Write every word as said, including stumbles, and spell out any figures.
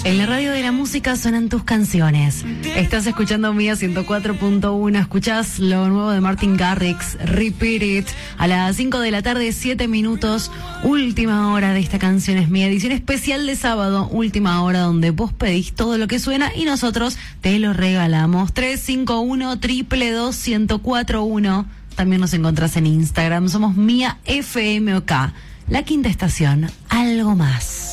En la radio de la música suenan tus canciones. Estás escuchando Mía ciento cuatro punto uno. Escuchás lo nuevo de Martin Garrix, Repeat It. A las cinco de la tarde, siete minutos. Última hora de esta canción es Mía. Edición especial de sábado. Última hora donde vos pedís todo lo que suena y nosotros te lo regalamos. tres cinco uno, dos dos dos, uno cero cuatro uno. También nos encontrás en Instagram. Somos Mía F M O K. La quinta estación. Algo más.